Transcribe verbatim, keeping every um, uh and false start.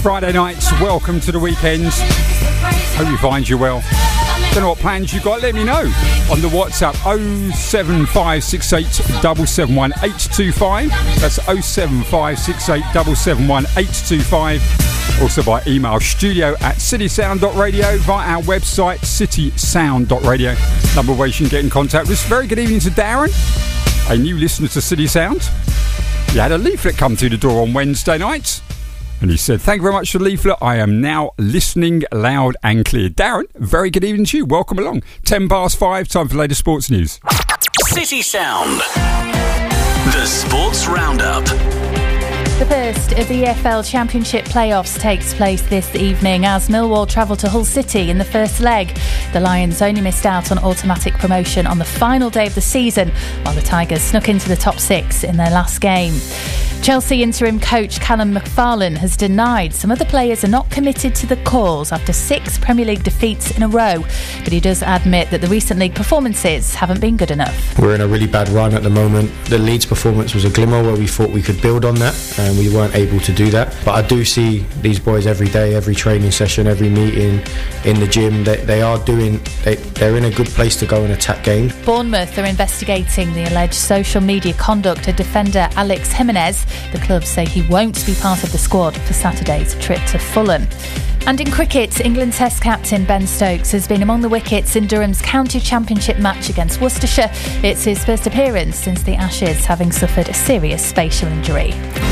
Friday nights, welcome to the weekend. Hope you find you well. Don't know what plans you got, let me know on the WhatsApp oh seven five six eight seven seven one eight two five. That's oh seven five six eight seven seven one eight two five. Also by email, studio at citysound dot radio, via our website citysound dot radio. Number of ways you can get in contact with us. Very good evening to Darren, a new listener to City Sound. He had a leaflet come through the door on Wednesday night, and he said, thank you very much for the leaflet. I am now listening loud and clear. Darren, very good evening to you. Welcome along. Ten past five, time for the latest sports news. City Sound, the Sports Roundup. The first of the E F L Championship playoffs takes place this evening as Millwall travel to Hull City in the first leg. The Lions only missed out on automatic promotion on the final day of the season, while the Tigers snuck into the top six in their last game. Chelsea interim coach Callum McFarlane has denied some of the players are not committed to the cause after six Premier League defeats in a row, but he does admit that the recent league performances haven't been good enough. We're in a really bad run at the moment. The Leeds performance was a glimmer where we thought we could build on that, and we weren't able to do that. But I do see these boys every day, every training session, every meeting in the gym. They, they are doing, they, they're in a good place to go and attack games. Bournemouth are investigating the alleged social media conduct of defender Alex Jimenez. The club say he won't be part of the squad for Saturday's trip to Fulham. And in cricket, England Test captain Ben Stokes has been among the wickets in Durham's County Championship match against Worcestershire. It's his first appearance since the Ashes, having suffered a serious facial injury.